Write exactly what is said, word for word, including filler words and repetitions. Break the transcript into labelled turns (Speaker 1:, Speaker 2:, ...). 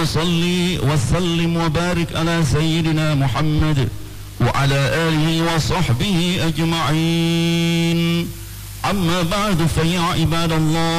Speaker 1: صل وسلم وبارك على سيدنا محمد وعلى آله وصحبه أجمعين. أما بعد فيا عباد الله